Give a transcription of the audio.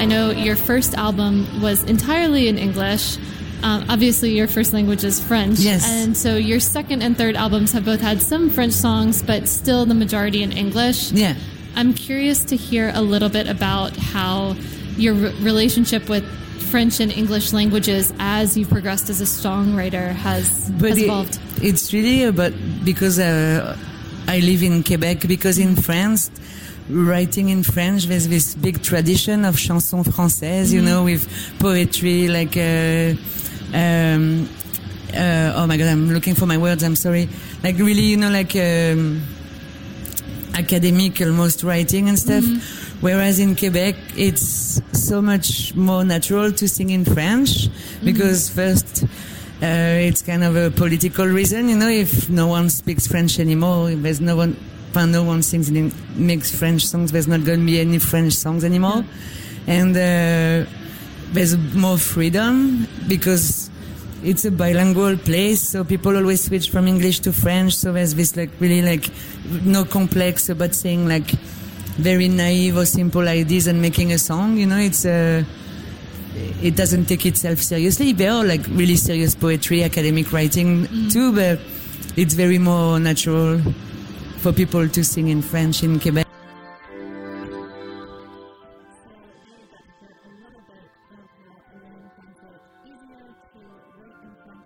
I know your first album was entirely in English. Obviously, your first language is French. Yes. And so your second and third albums have both had some French songs, but still the majority in English. Yeah. I'm curious to hear a little bit about how your relationship with French and English languages as you progressed as a songwriter has evolved. It's really about, because I live in Quebec, because in France, writing in French, there's this big tradition of chansons françaises, you know, with poetry, like, oh my God, I'm looking for my words, I'm sorry. Like really, you know, like, academic almost writing and stuff. Whereas in Quebec, it's so much more natural to sing in French because first, it's kind of a political reason, you know, if no one speaks French anymore, if there's no one sings makes French songs, there's not going to be any French songs anymore. And, there's more freedom because it's a bilingual place, so people always switch from English to French, so there's this like really like no complex about saying like very naive or simple ideas and making a song, you know, it doesn't take itself seriously. There are like really serious poetry, academic writing too, but it's very more natural for people to sing in French in Quebec.